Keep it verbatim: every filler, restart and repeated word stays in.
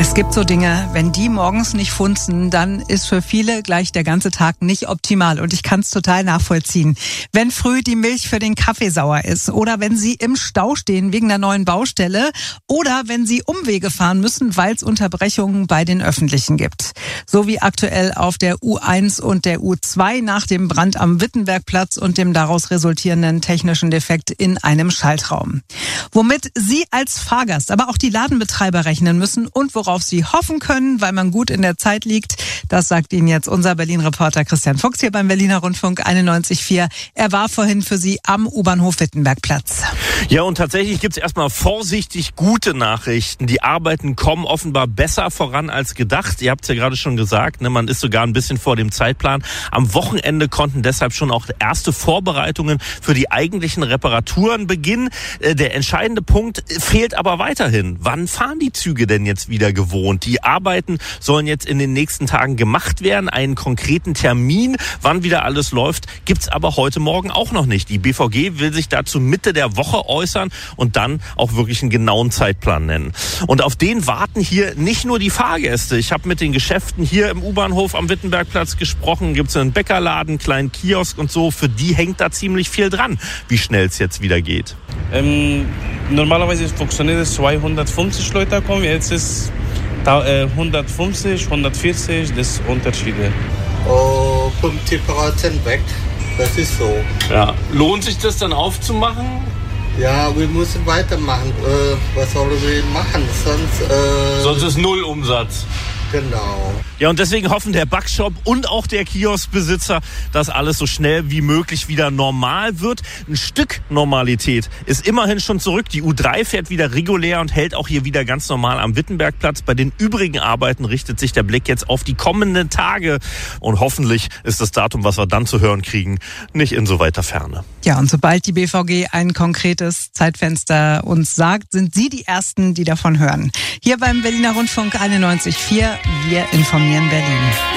Es gibt so Dinge, wenn die morgens nicht funzen, dann ist für viele gleich der ganze Tag nicht optimal. Und ich kann es total nachvollziehen. Wenn früh die Milch für den Kaffee sauer ist oder wenn sie im Stau stehen wegen der neuen Baustelle oder wenn sie Umwege fahren müssen, weil es Unterbrechungen bei den Öffentlichen gibt. So wie aktuell auf der U eins und der U zwei nach dem Brand am Wittenbergplatz und dem daraus resultierenden technischen Defekt in einem Schaltraum. Womit Sie als Fahrgast, aber auch die Ladenbetreiber rechnen müssen und worauf Sie hoffen können, weil man gut in der Zeit liegt, das sagt Ihnen jetzt unser Berlin-Reporter Christian Fuchs hier beim Berliner Rundfunk einundneunzig Komma vier. Er war vorhin für Sie am U-Bahnhof Wittenbergplatz. Ja, und tatsächlich gibt es erstmal vorsichtig gute Nachrichten. Die Arbeiten kommen offenbar besser voran als gedacht. Ihr habt es ja gerade schon gesagt, ne, man ist sogar ein bisschen vor dem Zeitplan. Am Wochenende konnten deshalb schon auch erste Vorbereitungen für die eigentlichen Reparaturen beginnen. Der entscheidende Punkt fehlt aber weiterhin. Wann fahren die Züge denn jetzt wieder gewohnt? Die Arbeiten sollen jetzt in den nächsten Tagen gemacht werden. Einen konkreten Termin, wann wieder alles läuft, gibt's aber heute Morgen auch noch nicht. Die B V G will sich dazu Mitte der Woche äußern und dann auch wirklich einen genauen Zeitplan nennen. Und auf den warten hier nicht nur die Fahrgäste. Ich habe mit den Geschäften hier im U-Bahnhof am Wittenbergplatz gesprochen. Gibt's einen Bäckerladen, kleinen Kiosk und so. Für die hängt da ziemlich viel dran, wie schnell es jetzt wieder geht. Ähm, normalerweise funktioniert es zweihundertfünfzig Leute kommen, jetzt ist hundertfünfzig, hundertvierzig, das ist Unterschiede. Oh, fünfzig Prozent weg, das ist so. Ja. Lohnt sich das dann aufzumachen? Ja, wir müssen weitermachen. Äh, was sollen wir machen? Sonst, äh Sonst ist null Umsatz. Genau. Ja, und deswegen hoffen der Backshop und auch der Kioskbesitzer, dass alles so schnell wie möglich wieder normal wird. Ein Stück Normalität ist immerhin schon zurück. Die U drei fährt wieder regulär und hält auch hier wieder ganz normal am Wittenbergplatz. Bei den übrigen Arbeiten richtet sich der Blick jetzt auf die kommenden Tage. Und hoffentlich ist das Datum, was wir dann zu hören kriegen, nicht in so weiter Ferne. Ja, und sobald die B V G ein konkretes Zeitfenster uns sagt, sind Sie die Ersten, die davon hören. Hier beim Berliner Rundfunk einundneunzig Komma vier. Wir informieren Berlin.